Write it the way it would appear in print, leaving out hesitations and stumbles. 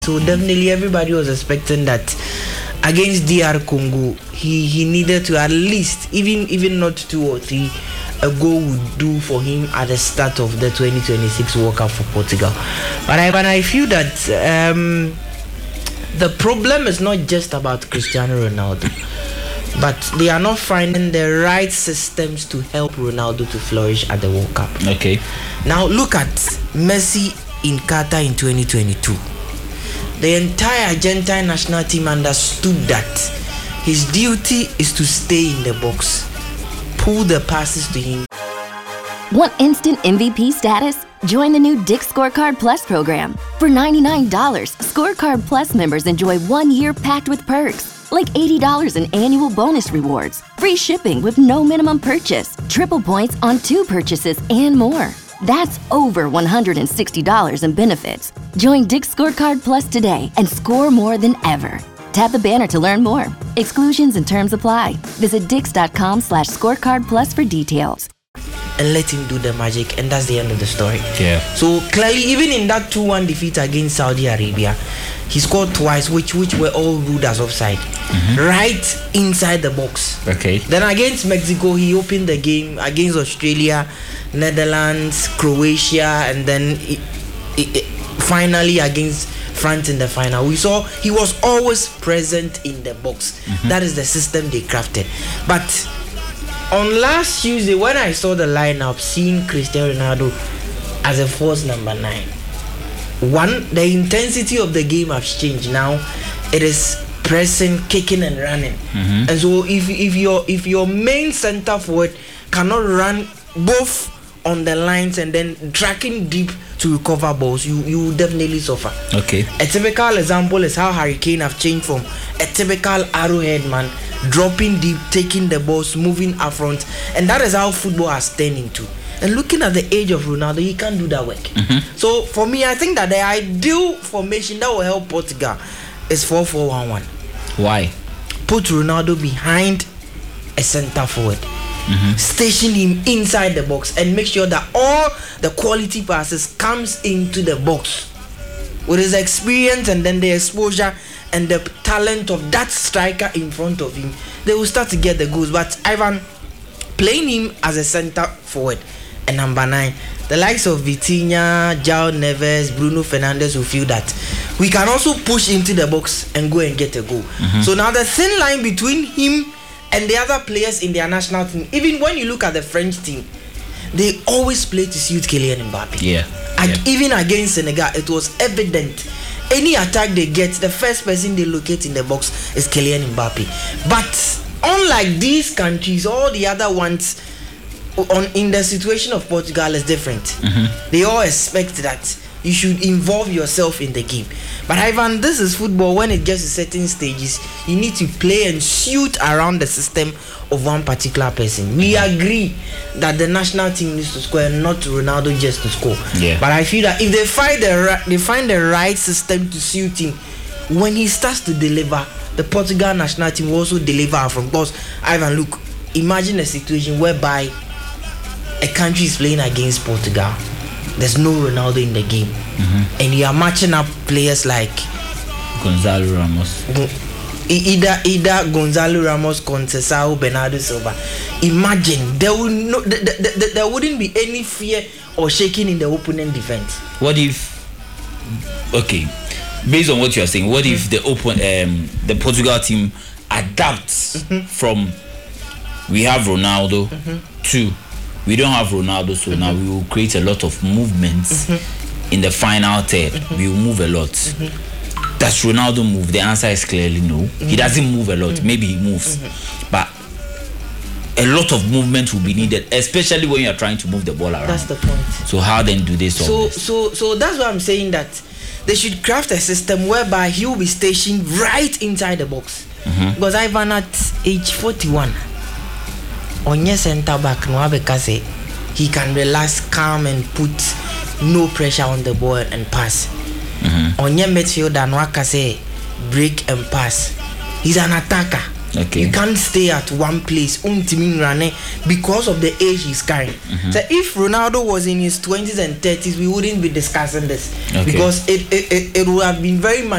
So definitely everybody was expecting that against DR Congo, he needed to at least, even not 2 or 3, a goal would do for him at the start of the 2026 World Cup for Portugal. But I feel that the problem is not just about Cristiano Ronaldo, but they are not finding the right systems to help Ronaldo to flourish at the World Cup. Okay. Now look at Messi in Qatar in 2022. The entire Argentine national team understood that his duty is to stay in the box, pull the passes to him. Want instant MVP status? Join the new Dick Scorecard Plus program. For $99, Scorecard Plus members enjoy 1 year packed with perks, like $80 in annual bonus rewards, free shipping with no minimum purchase, triple points on 2 purchases, and more. That's over $160 in benefits. Join Dick Scorecard Plus today and score more than ever. Tap the banner to learn more. Exclusions and terms apply. Visit dix.com/scorecard plus for details. And let him do the magic, and that's the end of the story. Yeah. So clearly, even in that 2-1 defeat against Saudi Arabia, he scored twice, which were all ruled as offside, right inside the box. Okay. Then against Mexico, he opened the game. Against Australia, Netherlands, Croatia, and then finally against France in the final. We saw he was always present in the box. That is the system they crafted. But on last Tuesday, when I saw the lineup, seeing Cristiano Ronaldo as a false number 9, the intensity of the game has changed. Now it is pressing, kicking, and running. And so if your main center forward cannot run both on the lines and then tracking deep to recover balls, you definitely suffer. Okay. A typical example is how Harry Kane have changed from a typical arrowhead man, dropping deep, taking the balls, moving up front, and that is how football has turned into. And looking at the age of Ronaldo, he can't do that work. So for me, I think that the ideal formation that will help Portugal is 4-4-1-1. Why? Put Ronaldo behind a center forward. Station him inside the box and make sure that all the quality passes comes into the box. With his experience and then the exposure and the talent of that striker in front of him, they will start to get the goals. But Ivan, playing him as a center forward and number 9, the likes of Vitinha, João Neves, Bruno Fernandes will feel that we can also push into the box and go and get a goal. So now the thin line between him and the other players in their national team, even when you look at the French team, they always play to suit Kylian Mbappe. Even against Senegal, it was evident. Any attack they get, the first person they locate in the box is Kylian Mbappe. But unlike these countries, all the other ones, in the situation of Portugal is different. They all expect that you should involve yourself in the game. But Ivan, this is football. When it gets to certain stages, you need to play and suit around the system of one particular person. We agree that the national team needs to score and not Ronaldo just to score. But I feel that if they find the right system to suit him, when he starts to deliver, the Portugal national team will also deliver from. Because Ivan, look, imagine a situation whereby a country is playing against Portugal. There's no Ronaldo in the game, and you are matching up players like Gonzalo Ramos, either Gonzalo Ramos, Conceição, Bernardo Silva. Imagine there wouldn't be any fear or shaking in the opponent defense. What if, okay, based on what you are saying, what if the Portugal team adapts from we have Ronaldo to we don't have Ronaldo, so now we will create a lot of movements in the final third. We will move a lot. Does Ronaldo move? The answer is clearly no. He doesn't move a lot. Maybe he moves, but a lot of movement will be needed, especially when you are trying to move the ball around. That's the point. So how then do they solve this? So that's why I'm saying that they should craft a system whereby he will be stationed right inside the box. Because Ivan, at age 41, on your center back, he can relax, calm, and put no pressure on the ball and pass. On your midfielder, Nwaka say break and pass. He's an attacker. Okay. You can't stay at one place because of the age he's carrying. So if Ronaldo was in his 20s and 30s, we wouldn't be discussing this, because it would have been very much